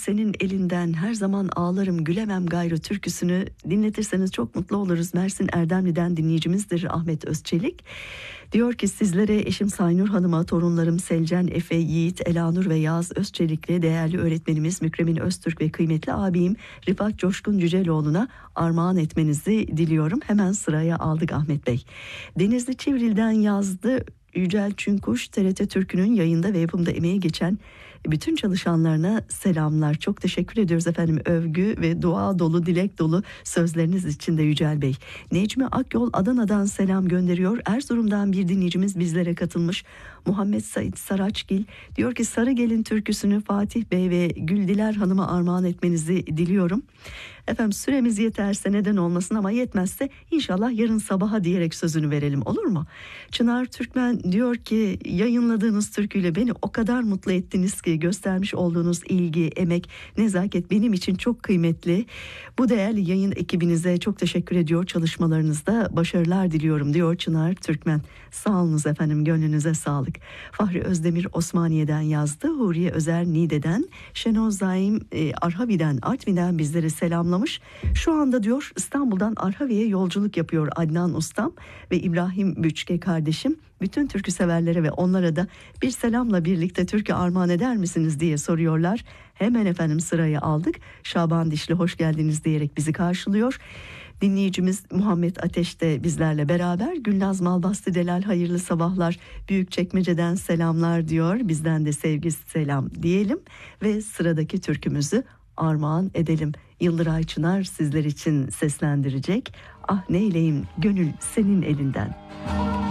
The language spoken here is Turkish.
senin elinden, her zaman ağlarım gülemem gayrı türküsünü dinletirseniz çok mutlu oluruz. Mersin Erdemli'den dinleyicimizdir Ahmet Özçelik. Diyor ki sizlere, eşim Saynur Hanım'a, torunlarım Selcan, Efe, Yiğit, Elanur ve Yağız Özçelik'le değerli öğretmenimiz Mükremin Öztürk ve kıymetli abim Rifat Coşkun Cüceloğlu'na armağan etmenizi diliyorum. Hemen sıraya aldık Ahmet Bey. Denizli Çivril'den yazdı. Yücel Çünkuş, TRT Türkü'nün yayında ve yapımda emeği geçen bütün çalışanlarına selamlar. Çok teşekkür ediyoruz efendim, övgü ve dua dolu, dilek dolu sözleriniz için de Yücel Bey. Necmi Akyol Adana'dan selam gönderiyor. Erzurum'dan bir dinleyicimiz bizlere katılmış. Muhammed Said Saraçgil diyor ki Sarı Gelin türküsünü Fatih Bey ve Güldiler Hanım'a armağan etmenizi diliyorum. Efendim süremiz yeterse neden olmasın, ama yetmezse inşallah yarın sabaha diyerek sözünü verelim, olur mu? Çınar Türkmen diyor ki yayınladığınız türküyle beni o kadar mutlu ettiniz ki, göstermiş olduğunuz ilgi, emek, nezaket benim için çok kıymetli. Bu değerli yayın ekibinize çok teşekkür ediyor. Çalışmalarınızda başarılar diliyorum diyor Çınar Türkmen. Sağ olunuz efendim, gönlünüze sağlık. Fahri Özdemir Osmaniye'den yazdı. Huriye Özer Niğde'den, Şenoz Zaim Arhavi'den, Artvin'den bizlere selamlamış. Şu anda diyor İstanbul'dan Arhavi'ye yolculuk yapıyor Adnan Ustam ve İbrahim Büçke kardeşim. Bütün türkü severlere ve onlara da bir selamla birlikte türkü armağan eder misiniz diye soruyorlar. Hemen efendim sırayı aldık. Şaban Dişli hoş geldiniz diyerek bizi karşılıyor. Dinleyicimiz Muhammed Ateş de bizlerle beraber. Gülnaz Malbasti Delal hayırlı sabahlar, Büyükçekmece'den selamlar diyor. Bizden de sevgi selam diyelim ve sıradaki türkümüzü armağan edelim. Yıldıray Çınar sizler için seslendirecek. Ah neyleyim gönül senin elinden.